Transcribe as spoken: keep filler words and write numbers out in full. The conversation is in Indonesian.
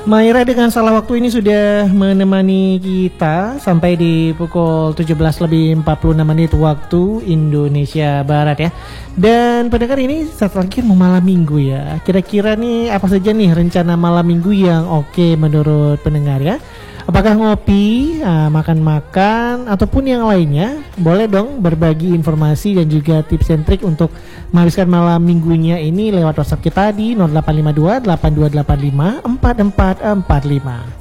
Maira dengan salah waktu ini sudah menemani kita sampai di pukul tujuh belas lebih empat puluh enam menit waktu Indonesia Barat ya. Dan pendengar, ini satu lagi mau malam minggu ya. Kira-kira nih apa saja nih rencana malam minggu yang oke menurut pendengar ya? Apakah ngopi, uh, makan-makan, ataupun yang lainnya? Boleh dong berbagi informasi dan juga tips and trik untuk menghabiskan malam minggunya ini lewat WhatsApp kita di nol delapan lima dua delapan dua delapan lima empat empat empat lima.